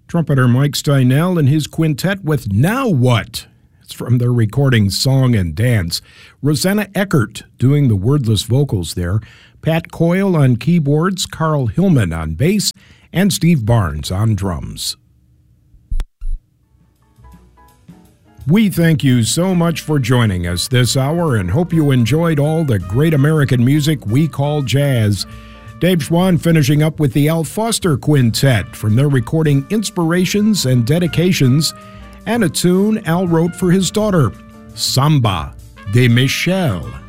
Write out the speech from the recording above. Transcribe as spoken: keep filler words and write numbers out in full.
Trumpeter Mike Steinell and his quintet with Now What? It's from their recording Song and Dance. Rosanna Eckert doing the wordless vocals there. Pat Coyle on keyboards, Carl Hillman on bass, and Steve Barnes on drums. We thank you so much for joining us this hour and hope you enjoyed all the great American music we call jazz. Dave Schwann finishing up with the Al Foster Quintet from their recording Inspirations and Dedications, and a tune Al wrote for his daughter, Samba de Michel.